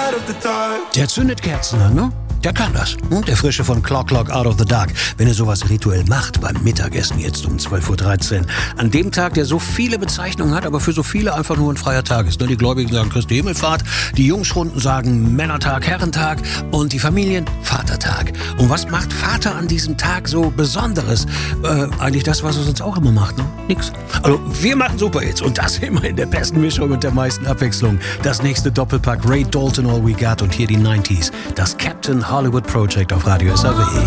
Der zündet Kerzen an, ne? Der kann das. Und der Frische von Clock Out of the Dark. Wenn er sowas rituell macht beim Mittagessen jetzt um 12.13 Uhr. An dem Tag, der so viele Bezeichnungen hat, aber für so viele einfach nur ein freier Tag ist. Die Gläubigen sagen Christi Himmelfahrt, die Jungschrunden sagen Männertag, Herrentag und die Familien Vatertag. Und was macht Vater an diesem Tag so Besonderes? Eigentlich das, was er sonst auch immer macht, ne? Nix. Also wir machen Superhits und das immer in der besten Mischung und der meisten Abwechslung. Das nächste Doppelpack Ray Dalton All We Got und hier die 90s. Das Captain Hollywood Project auf Radio SAW.